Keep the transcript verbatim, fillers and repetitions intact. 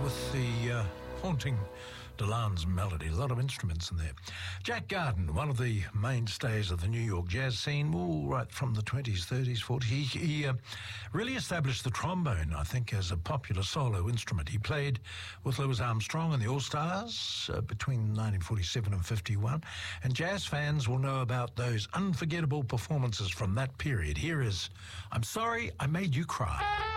with the uh, haunting Delan's melody. A lot of instruments in there. Jack Garden, one of the mainstays of the New York jazz scene, all right from the twenties, thirties, forties. He, he uh, really established the trombone, I think, as a popular solo instrument. He played with Louis Armstrong and the All-Stars uh, between nineteen forty-seven and fifty-one. And jazz fans will know about those unforgettable performances from that period. Here is I'm Sorry I Made You Cry.